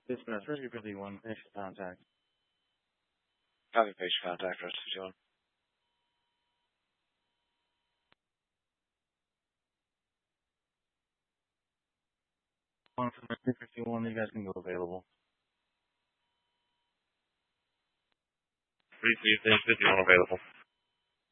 Dispatch 351, patient contact. Copy patient contact, rest 51. One from 351, you guys can go available. 351 available.